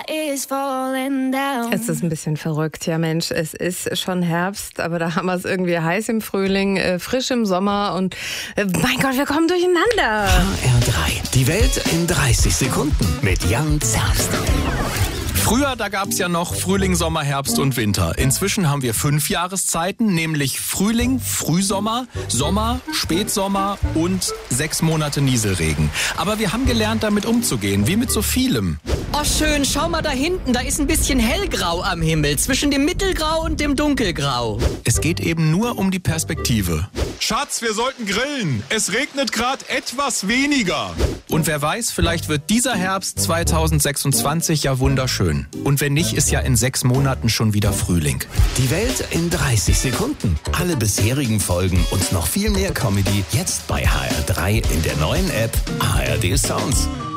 is falling down. Es ist ein bisschen verrückt, ja Mensch, es ist schon Herbst, aber da haben wir es irgendwie heiß im Frühling, frisch im Sommer und mein Gott, wir kommen durcheinander. HR3, die Welt in 30 Sekunden mit Jan Zerbst. Früher, da gab es ja noch Frühling, Sommer, Herbst und Winter. Inzwischen haben wir 5 Jahreszeiten, nämlich Frühling, Frühsommer, Sommer, Spätsommer und 6 Monate Nieselregen. Aber wir haben gelernt, damit umzugehen, wie mit so vielem. Oh schön, schau mal da hinten, da ist ein bisschen hellgrau am Himmel, zwischen dem Mittelgrau und dem Dunkelgrau. Es geht eben nur um die Perspektive. Schatz, wir sollten grillen. Es regnet gerade etwas weniger. Und wer weiß, vielleicht wird dieser Herbst 2026 ja wunderschön. Und wenn nicht, ist ja in 6 Monaten schon wieder Frühling. Die Welt in 30 Sekunden. Alle bisherigen Folgen und noch viel mehr Comedy jetzt bei HR3 in der neuen App ARD Sounds.